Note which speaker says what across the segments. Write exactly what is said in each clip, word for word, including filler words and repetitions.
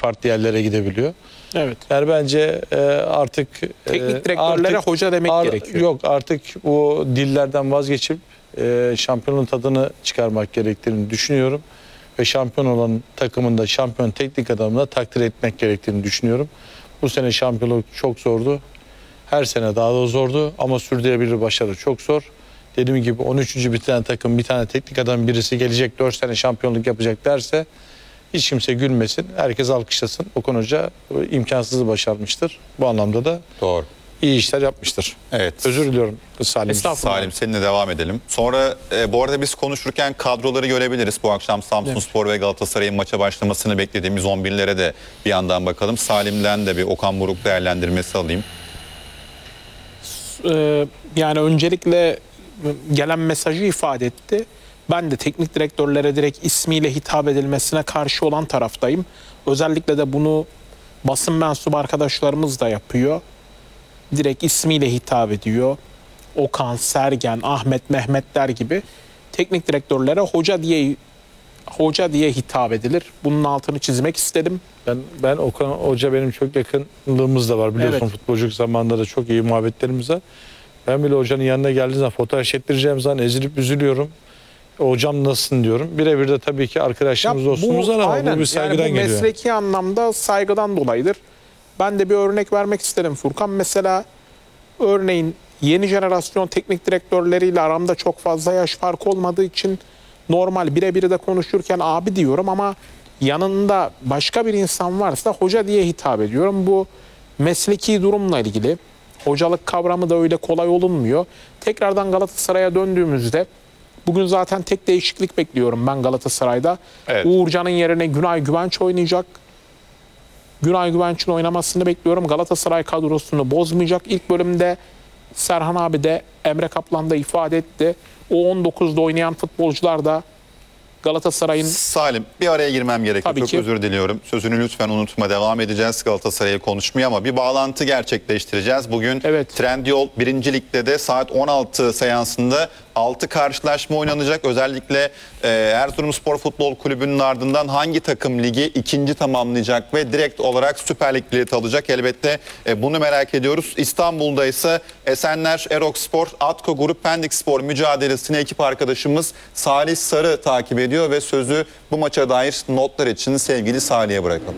Speaker 1: farklı yerlere gidebiliyor.
Speaker 2: Evet.
Speaker 1: Yani bence e, artık
Speaker 2: teknik
Speaker 1: e,
Speaker 2: direktörlere
Speaker 1: artık,
Speaker 2: hoca demek
Speaker 1: ar,
Speaker 2: gerekiyor.
Speaker 1: Yok, artık bu dillerden vazgeçip e, şampiyonun tadını çıkarmak gerektiğini düşünüyorum. Ve şampiyon olan takımında şampiyon teknik adamına takdir etmek gerektiğini düşünüyorum. Bu sene şampiyonluk çok zordu. Her sene daha da zordu ama sürdürülebilir başarı çok zor. Dediğim gibi on üçüncü bitiren takım bir tane teknik adam birisi gelecek dört sene şampiyonluk yapacak derse hiç kimse gülmesin. Herkes alkışlasın. Okan Hoca imkansızı başarmıştır. Bu anlamda da
Speaker 3: doğru,
Speaker 1: iyi işler yapmıştır.
Speaker 3: Evet.
Speaker 1: Özür diliyorum Salim.
Speaker 3: Salim, seninle devam edelim. Sonra e, bu arada biz konuşurken kadroları görebiliriz. Bu akşam Samsunspor evet. ve Galatasaray'ın maça başlamasını beklediğimiz on birlere de bir yandan bakalım. Salim'den de bir Okan Buruk değerlendirmesi alayım.
Speaker 2: Ee, yani öncelikle gelen mesajı ifade etti. Ben de teknik direktörlere direkt ismiyle hitap edilmesine karşı olan taraftayım. Özellikle de bunu basın mensubu arkadaşlarımız da yapıyor. Direkt ismiyle hitap ediyor. Okan, Sergen, Ahmet, Mehmetler gibi teknik direktörlere hoca diye hoca diye hitap edilir. Bunun altını çizmek istedim.
Speaker 1: Ben ben Okan Hoca benim çok yakınlığımız da var biliyorsun,
Speaker 2: Evet.
Speaker 1: futbolculuk zamanında da çok iyi muhabbetlerimiz var. Ben bile hocanın yanına geldiğim zaman fotoğraf çektireceğim zaman ezilip üzülüyorum. Hocam nasılsın diyorum. Birebir de tabii ki arkadaşlarımız,
Speaker 2: Ya
Speaker 1: dostumuz var ama
Speaker 2: aynen,
Speaker 1: bu bir saygıdan
Speaker 2: yani bu
Speaker 1: geliyor.
Speaker 2: mesleki anlamda saygıdan dolayıdır. Ben de bir örnek vermek isterim Furkan. Mesela örneğin yeni jenerasyon teknik direktörleriyle aramda çok fazla yaş farkı olmadığı için normal birebir de konuşurken abi diyorum ama yanında başka bir insan varsa hoca diye hitap ediyorum. Bu mesleki durumla ilgili. Hocalık kavramı da öyle kolay olunmuyor. Tekrardan Galatasaray'a döndüğümüzde bugün zaten tek değişiklik bekliyorum ben Galatasaray'da.
Speaker 3: Evet.
Speaker 2: Uğurcan'ın yerine Günay Güvenç oynayacak. Günay Güvenç'in oynamasını bekliyorum. Galatasaray kadrosunu bozmayacak. İlk bölümde Serhan abi de Emre Kaplan da ifade etti. O on dokuzda oynayan futbolcular da Galatasaray'ın...
Speaker 3: Salim, bir araya girmem gerekiyor.
Speaker 2: Tabii
Speaker 3: Çok
Speaker 2: ki.
Speaker 3: özür diliyorum. Sözünü lütfen unutma. Devam edeceğiz Galatasaray'ı konuşmaya ama bir bağlantı gerçekleştireceğiz. Bugün
Speaker 2: Evet.
Speaker 3: Trendyol birinci Lig'de de saat on altı seansında altı karşılaşma oynanacak. Özellikle e, Erzurumspor Futbol Kulübü'nün ardından hangi takım ligi ikinci tamamlayacak ve direkt olarak Süper Lig bileti alacak? Elbette e, bunu merak ediyoruz. İstanbul'da ise Esenler, Erokspor, Atko Grup, Pendikspor mücadelesini ekip arkadaşımız Salih Sarı takip ediyor ve sözü bu maça dair notlar için sevgili Salih'e bırakalım.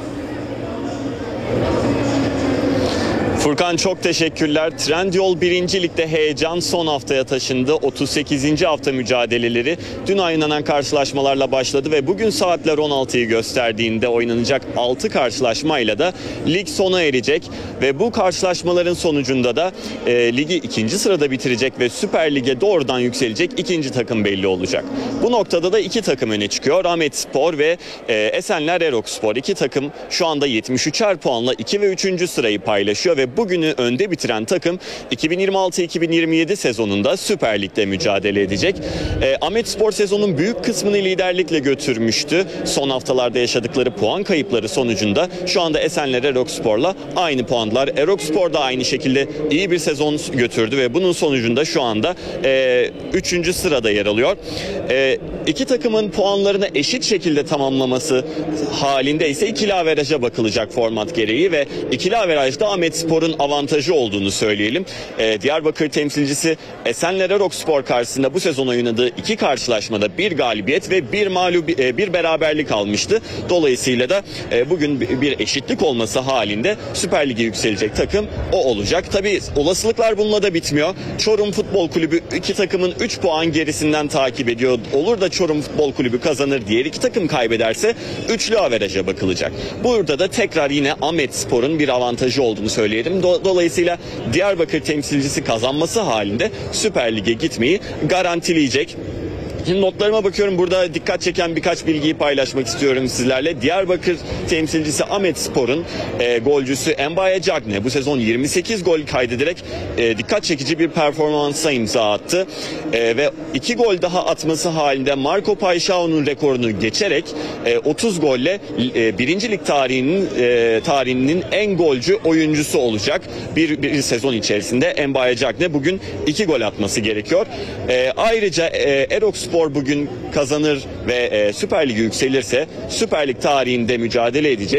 Speaker 4: Furkan çok teşekkürler. Trendyol birinci Lig'de heyecan son haftaya taşındı. otuz sekizinci hafta mücadeleleri dün oynanan karşılaşmalarla başladı ve bugün saatler on altıyı gösterdiğinde oynanacak altı karşılaşmayla da lig sona erecek ve bu karşılaşmaların sonucunda da e, ligi ikinci sırada bitirecek ve Süper Lig'e doğrudan yükselecek ikinci takım belli olacak. Bu noktada da iki takım öne çıkıyor. Ahmetspor ve e, Esenler Erokspor. İki takım şu anda yetmiş üçer puanla iki ve üçüncü sırayı paylaşıyor ve bugünü önde bitiren takım iki bin yirmi altı iki bin yirmi yedi sezonunda Süper Lig'de mücadele edecek. E, Ahmetspor sezonun büyük kısmını liderlikle götürmüştü. Son haftalarda yaşadıkları puan kayıpları sonucunda şu anda Esenler Erokspor'la aynı puanlar. Erokspor da aynı şekilde iyi bir sezon götürdü ve bunun sonucunda şu anda e, üçüncü sırada yer alıyor. E, iki takımın puanlarını eşit şekilde tamamlaması halinde ise ikili averaja bakılacak format gereği ve ikili averajda Ahmetspor'un avantajı olduğunu söyleyelim. Ee, Diyarbakır temsilcisi Esenler Erokspor karşısında bu sezon oynadığı iki karşılaşmada bir galibiyet ve bir mağlub e, bir beraberlik almıştı. Dolayısıyla da e, bugün bir eşitlik olması halinde Süper Lig'e yükselecek takım o olacak. Tabii olasılıklar bununla da bitmiyor. Çorum Futbol Kulübü iki takımın üç puan gerisinden takip ediyor. Olur da Çorum Futbol Kulübü kazanır, diğer iki takım kaybederse üçlü averaja bakılacak. Burada da tekrar yine Ahmetspor'un bir avantajı olduğunu söyleyelim. Dolayısıyla Diyarbakır temsilcisi kazanması halinde Süper Lig'e gitmeyi garantileyecek. Şimdi notlarıma bakıyorum. Burada dikkat çeken birkaç bilgiyi paylaşmak istiyorum sizlerle. Diyarbakır temsilcisi Ahmetspor'un e, golcüsü Embaye Cagne bu sezon yirmi sekiz gol kaydederek e, dikkat çekici bir performansa imza attı. E, ve iki gol daha atması halinde Marco Paixao'nun rekorunu geçerek e, otuz golle e, birinci Lig tarihinin e, tarihinin en golcü oyuncusu olacak. Bir, bir sezon içerisinde Embaye Cagne bugün iki gol atması gerekiyor. E, ayrıca e, Erokspor Spor bugün kazanır ve e, Süper Lig'e yükselirse Süper Lig tarihinde mücadele edecek